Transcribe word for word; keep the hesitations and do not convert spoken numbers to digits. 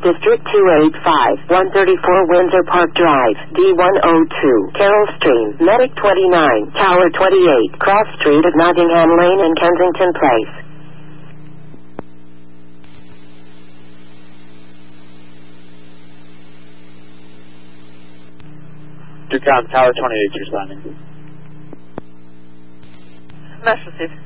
District two eighty-five, one thirty-four Windsor Park Drive, D one oh two, Carroll Stream, Medic twenty-nine, Tower twenty-eight, Cross Street of Nottingham Lane and Kensington Place. Ducom, Tower twenty-eight, responding. Mesh received.